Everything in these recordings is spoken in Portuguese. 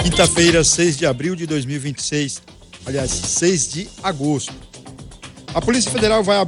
Quinta-feira, 6 de abril de 2026, aliás, 6 de agosto. A Polícia Federal vai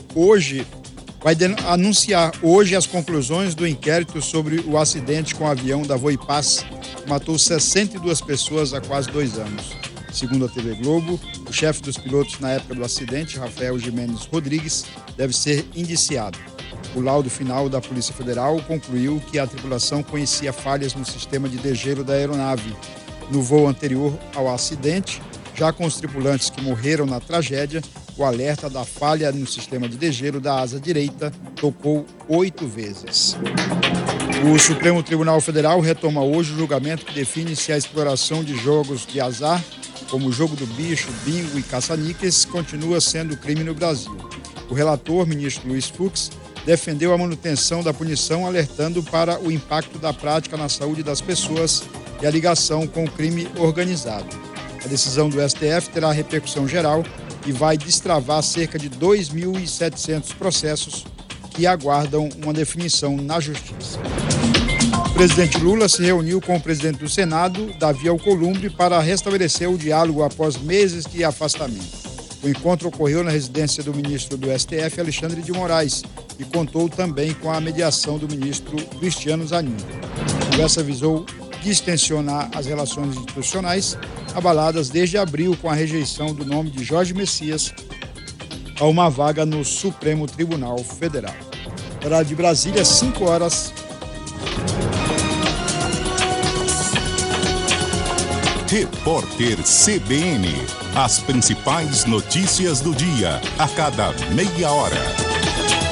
anunciar hoje as conclusões do inquérito sobre o acidente com o avião da Voipaz, que matou 62 pessoas há quase 2 anos. Segundo a TV Globo, o chefe dos pilotos na época do acidente, Rafael Jimenez Rodrigues, deve ser indiciado. O laudo final da Polícia Federal concluiu que a tripulação conhecia falhas no sistema de degelo da aeronave. No voo anterior ao acidente, já com os tripulantes que morreram na tragédia, o alerta da falha no sistema de degelo da asa direita tocou 8 vezes. O Supremo Tribunal Federal retoma hoje o julgamento que define se a exploração de jogos de azar, como o jogo do bicho, bingo e caça-níqueis, continua sendo crime no Brasil. O relator, ministro Luiz Fux, defendeu a manutenção da punição, alertando para o impacto da prática na saúde das pessoas e a ligação com o crime organizado. A decisão do STF terá repercussão geral e vai destravar cerca de 2.700 processos que aguardam uma definição na Justiça. O presidente Lula se reuniu com o presidente do Senado, Davi Alcolumbre, para restabelecer o diálogo após meses de afastamento. O encontro ocorreu na residência do ministro do STF, Alexandre de Moraes, e contou também com a mediação do ministro Cristiano Zanin. A conversa visou distensionar as relações institucionais, abaladas desde abril com a rejeição do nome de Jorge Messias a uma vaga no Supremo Tribunal Federal. Horário de Brasília, 5 horas. Repórter CBN. As principais notícias do dia, a cada meia hora.